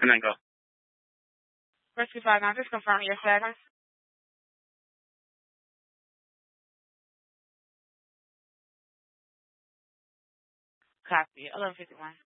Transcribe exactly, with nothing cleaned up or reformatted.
And then go. Rescue five nine, just confirm your status. Copy. eleven fifty-one.